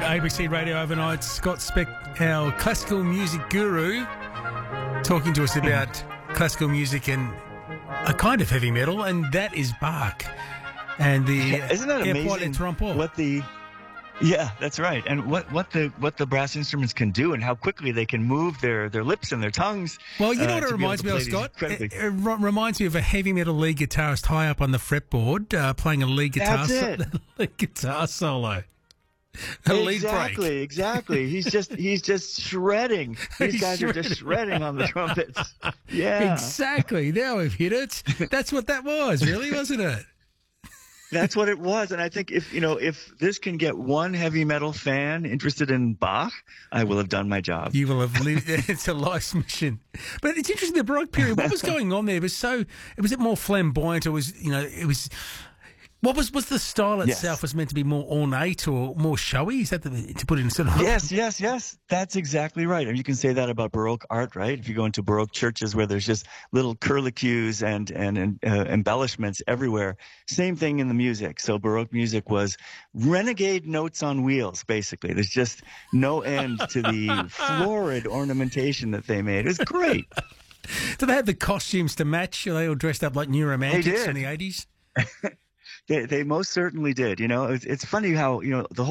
ABC Radio Overnight. Scott Speck, our classical music guru, talking to us about classical music and a kind of heavy metal, and that is Bach. And the isn't that amazing? Yeah, that's right. And what the brass instruments can do, and how quickly they can move their lips and their tongues. Well, you know what it reminds me of, Scott? It reminds me of a heavy metal lead guitarist high up on the fretboard playing a lead guitar, lead guitar solo. Exactly. He's just shredding. These guys are just shredding on the trumpets. Yeah, exactly. Now we've hit it. That's what that was, really, wasn't it? That's what it was. And I think if this can get one heavy metal fan interested in Bach, I will have done my job. You will have lived. It's a life's mission. But it's interesting, the Baroque period, what was going on there? Was it more flamboyant, or was the style itself was meant to be more ornate or more showy? Is that to put it in sort of... Yes. That's exactly right. And you can say that about Baroque art, right? If you go into Baroque churches where there's just little curlicues and embellishments everywhere. Same thing in the music. So Baroque music was renegade notes on wheels, basically. There's just no end to the florid ornamentation that they made. It was great. Do they have the costumes to match? Are they all dressed up like New Romantics in the 80s? They most certainly did. It's funny how, the whole